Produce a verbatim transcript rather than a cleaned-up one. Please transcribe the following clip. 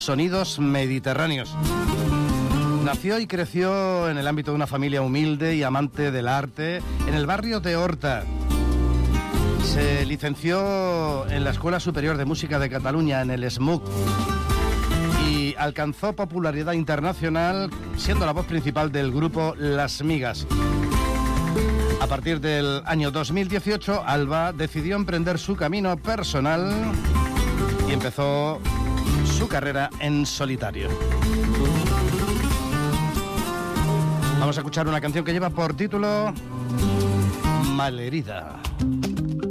Sonidos mediterráneos. Nació y creció en el ámbito de una familia humilde y amante del arte en el barrio de Horta. Se licenció en la Escuela Superior de Música de Cataluña, en el S M U C, y alcanzó popularidad internacional siendo la voz principal del grupo Las Migas. A partir del año dos mil dieciocho, Alba decidió emprender su camino personal y empezó su carrera en solitario. Vamos a escuchar una canción que lleva por título Malherida.